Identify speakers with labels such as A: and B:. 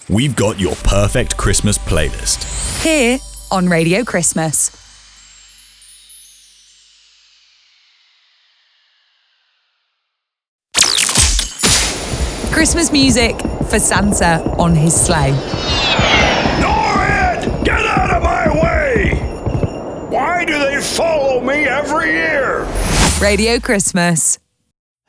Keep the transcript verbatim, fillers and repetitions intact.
A: we've got your perfect Christmas playlist.
B: Here on Radio Christmas. Christmas music for Santa on his sleigh.
C: Norrid! Get out of my way! Why do they follow me every year?
B: Radio Christmas.